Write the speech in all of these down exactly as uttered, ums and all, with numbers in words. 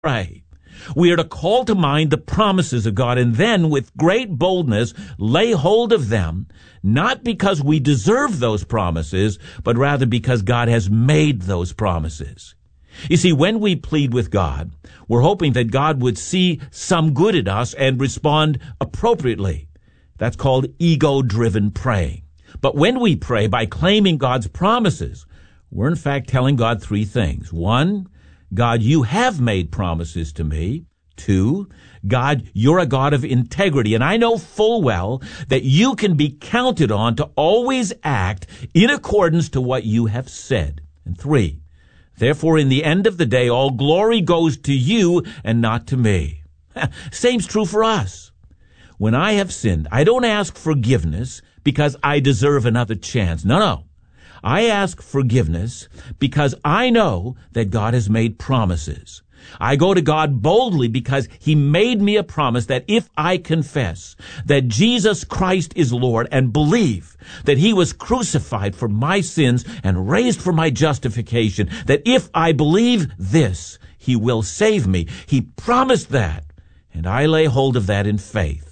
pray. We are to call to mind the promises of God and then with great boldness lay hold of them, not because we deserve those promises, but rather because God has made those promises. You see, when we plead with God, we're hoping that God would see some good in us and respond appropriately. That's called ego-driven praying. But when we pray by claiming God's promises, we're in fact telling God three things. One, God, you have made promises to me. Two, God, you're a God of integrity, and I know full well that you can be counted on to always act in accordance to what you have said. And three, therefore, in the end of the day, all glory goes to you and not to me. Same's true for us. When I have sinned, I don't ask forgiveness because I deserve another chance. No, no. I ask forgiveness because I know that God has made promises. I go to God boldly because he made me a promise that if I confess that Jesus Christ is Lord and believe that he was crucified for my sins and raised for my justification, that if I believe this, he will save me. He promised that, and I lay hold of that in faith.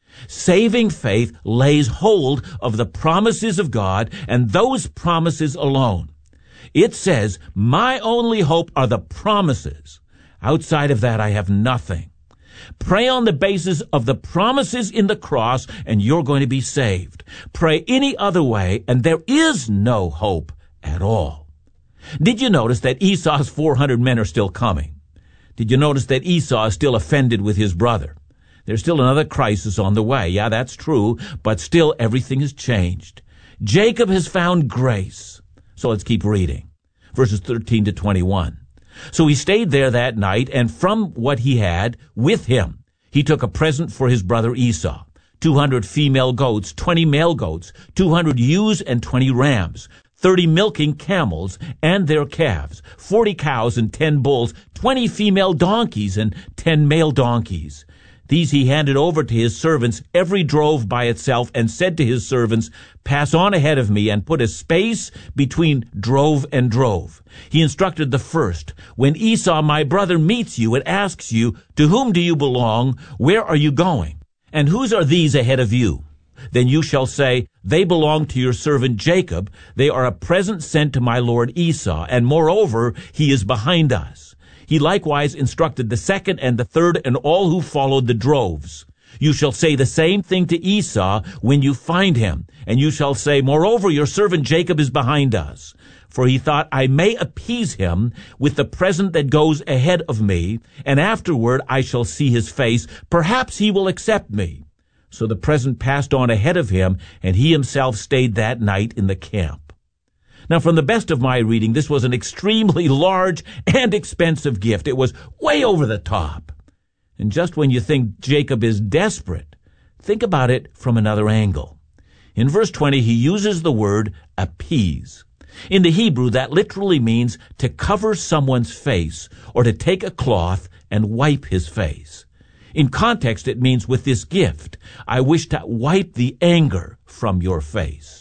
Saving faith lays hold of the promises of God and those promises alone. It says, my only hope are the promises. Outside of that, I have nothing. Pray on the basis of the promises in the cross, and you're going to be saved. Pray any other way, and there is no hope at all. Did you notice that Esau's four hundred men are still coming? Did you notice that Esau is still offended with his brother? There's still another crisis on the way. Yeah, that's true, but still everything has changed. Jacob has found grace. So let's keep reading. Verses thirteen to twenty-one. So he stayed there that night, and from what he had with him, he took a present for his brother Esau, two hundred female goats, twenty male goats, two hundred ewes and twenty rams, thirty milking camels and their calves, forty cows and ten bulls, twenty female donkeys and ten male donkeys. These he handed over to his servants, every drove by itself, and said to his servants, pass on ahead of me and put a space between drove and drove. He instructed the first, when Esau my brother meets you and asks you, to whom do you belong? Where are you going? And whose are these ahead of you? Then you shall say, they belong to your servant Jacob. They are a present sent to my lord Esau, and moreover, he is behind us. He likewise instructed the second and the third and all who followed the droves. You shall say the same thing to Esau when you find him, and you shall say, moreover, your servant Jacob is behind us. For he thought, I may appease him with the present that goes ahead of me, and afterward I shall see his face. Perhaps he will accept me. So the present passed on ahead of him, and he himself stayed that night in the camp. Now, from the best of my reading, this was an extremely large and expensive gift. It was way over the top. And just when you think Jacob is desperate, think about it from another angle. In verse twenty, he uses the word appease. In the Hebrew, that literally means to cover someone's face or to take a cloth and wipe his face. In context, it means with this gift, I wish to wipe the anger from your face.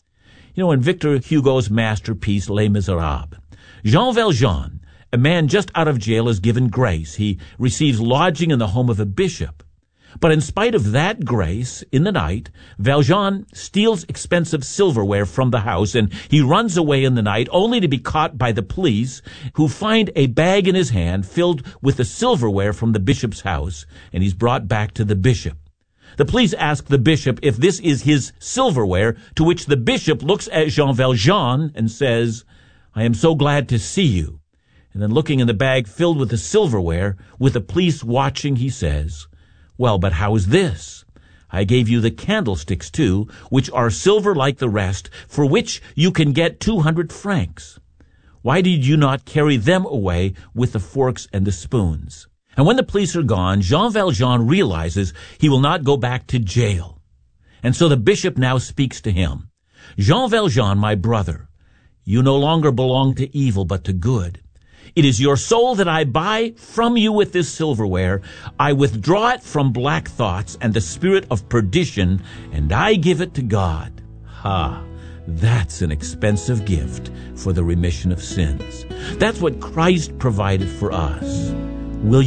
You know, in Victor Hugo's masterpiece, Les Miserables, Jean Valjean, a man just out of jail, is given grace. He receives lodging in the home of a bishop. But in spite of that grace, in the night, Valjean steals expensive silverware from the house, and he runs away in the night only to be caught by the police, who find a bag in his hand filled with the silverware from the bishop's house, and he's brought back to the bishop. The police ask the bishop if this is his silverware, to which the bishop looks at Jean Valjean and says, I am so glad to see you. And then looking in the bag filled with the silverware, with the police watching, he says, well, but how is this? I gave you the candlesticks too, which are silver like the rest, for which you can get two hundred francs. Why did you not carry them away with the forks and the spoons? And when the police are gone, Jean Valjean realizes he will not go back to jail. And so the bishop now speaks to him. Jean Valjean, my brother, you no longer belong to evil, but to good. It is your soul that I buy from you with this silverware. I withdraw it from black thoughts and the spirit of perdition, and I give it to God. Ha! That's an expensive gift for the remission of sins. That's what Christ provided for us. Will